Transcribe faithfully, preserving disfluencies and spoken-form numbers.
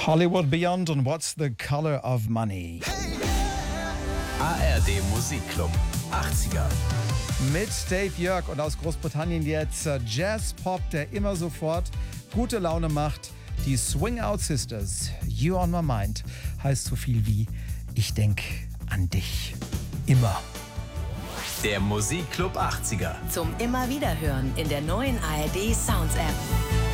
Hollywood Beyond und What's the Color of Money? A R D Musikclub achtziger. Mit Dave Jörg und aus Großbritannien jetzt äh, Jazz-Pop, der immer sofort gute Laune macht. Die Swing Out Sisters, You on My Mind, heißt so viel wie Ich denk an dich. Immer. Der Musikclub achtziger. Zum immer wieder hören in der neuen A R D Sounds App.